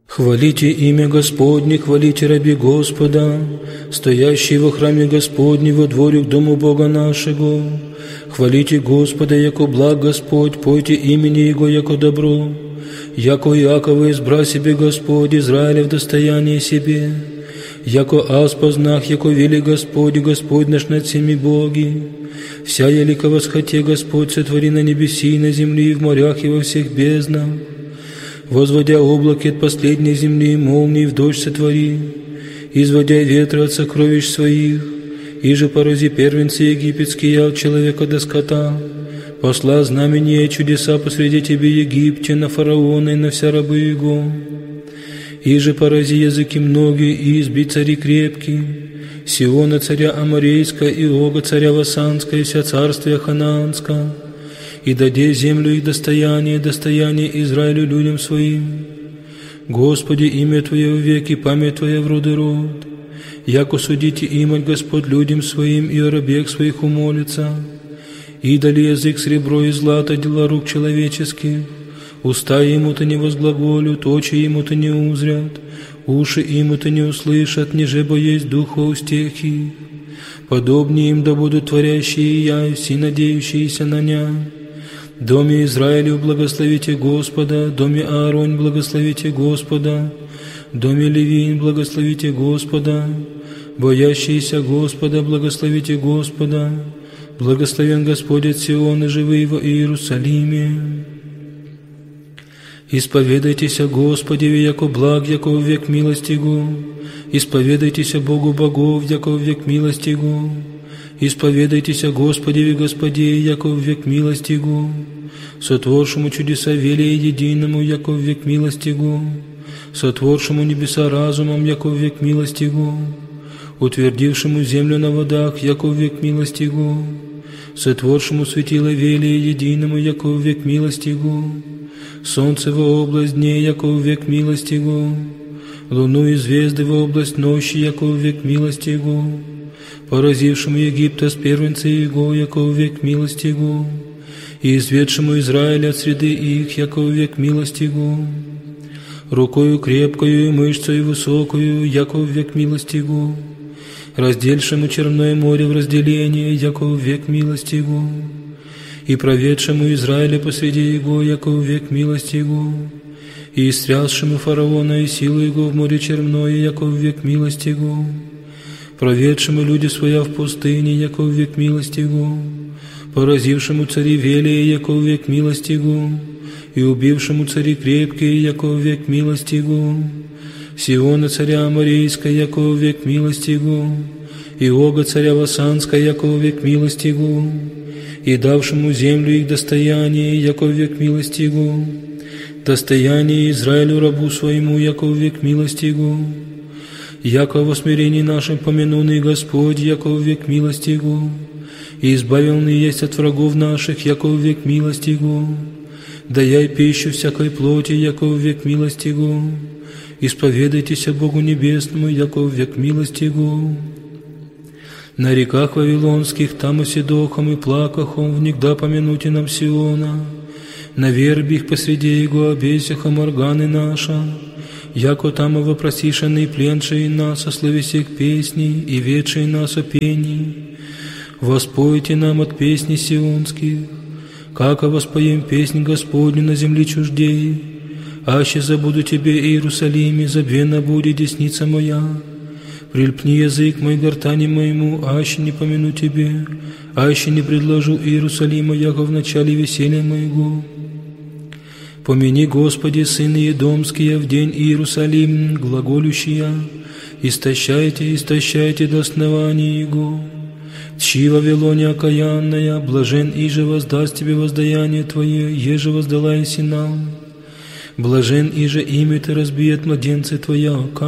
Хвалите имя Господне, хвалите раби Господа, стоящие во храме Господне, во дворе к дому Бога нашего. Хвалите Господа, яко благ Господь, пойте имени Его, яко добро. Яко Иакова избра себе Господь, Израиля в достояние себе. Яко аз познах, яко вели Господь, Господь наш над всеми боги. Вся елика восхоте Господь сотвори на небеси и на земли, и в морях, и во всех безднах. Возводя облаки от последней земли, молнии в дождь сотвори, изводя ветры от сокровищ своих, иже порази первенцы египетские от человека до скота, посла знамения и чудеса посреди тебе Египте, на фараона и на вся рабы его, иже порази языки многие и избить цари крепкие, Сиона царя Аморейска и Ога царя Васанска и вся царствия Ханаанска, и даде землю их достояние Израилю людям своим. Господи, имя Твое в веки, память Твоя в роды род. Яко судите имать Господь людям своим, и о рабех своих умолится. И дали язык сребро и злато, дела рук человеческих. Уста ему-то не возглаголют, очи ему-то не узрят, уши ему-то не услышат, ниже бо есть духов стихи. Подобнее им да будут творящие я, и все надеющиеся на ня. Доме Израилю благословите Господа, доме Ааронь благословите Господа, доме Левин благословите Господа, боящиеся Господа благословите Господа, благословен Господь от Сиона, живый во Иерусалиме. Исповедайтесь о Господе, яко благ, яко в век милости Его, исповедайтесь о Богу богов, яко в век милости Его. Исповедайтесь о Господе и Господе, яко в век милости Его, сотворшему чудеса велия единому, яко в век милости Его, сотворшему небеса разумом, яко в век милости Его, утвердившему землю на водах, яко в век милости Его, сотворшему светило велия единому, яко в век милости Его, солнце во область дней, яко в век милости Его, луну и звезды во область ночи, яко в век милости Его, поразившему Египта с первенца Его, яко в век милости Его, и изведшему Израиля от среды их, яко в век милости Его, рукою крепкою и мышцою высокою, яко в век милости Его, раздельшему Черное море в разделение, яко в век милости Его, и проведшему Израиля посреди Его, яко в век милости Его, и истрясшему фараона и силу Его в море Черное, яко в век милости Его, проведшему люди своя в пустыне, яко в век милости Его, поразившему цари велия, яко в век милости Его, и убившему цари крепкие, яко в век милости Его, Сиона царя Аморейска, яко в век милости Его, и Ога царя Васанска, яко в век милости Его, и давшему землю их достояние, яко в век милости Его, достояние Израилю рабу своему, яко в век милости Его, яко во смирении нашим помянунный Господь, яко в век милости Его, и избавленный есть от врагов наших, яко в век милости Его, даяй пищу всякой плоти, яко в век милости Его, исповедайтесь о Богу Небесному, яко в век милости Его. На реках вавилонских, там и седохом, и плакахом, внегда помянуте нам Сиона, на вербих посреди Его обесихом органы наша, яко там и вопросишенный пленший нас о слове сих песней и ведший нас о пении. Воспойте нам от песни сионских, как воспоем песнь Господню на земле чуждей. Аще забуду Тебе, Иерусалиме, забвена будет десница моя. Прильпни язык мой гортани моему, аще не помяну Тебе, аще не предложу Иерусалима, яко в начале веселья моего. Помяни, Господи, сыны Едомские, в день Иерусалим, глаголющия, истощайте, истощайте до основания Его. Тщи Вавилоне окаянная, блажен иже воздаст Тебе воздаяние Твое, еже воздала и нам. Блажен иже имя Ты разбиет младенцы Твоя,